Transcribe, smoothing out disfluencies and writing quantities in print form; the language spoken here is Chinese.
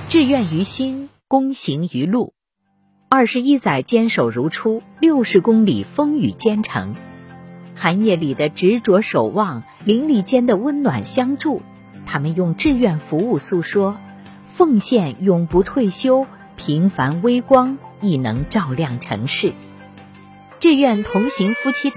志愿于心，躬行于路。21载坚守如初，60公里风雨兼程。寒夜里的执着守望，邻里间的温暖相助，他们用志愿服务诉说，奉献永不退休，平凡微光亦能照亮城市。志愿同行夫妻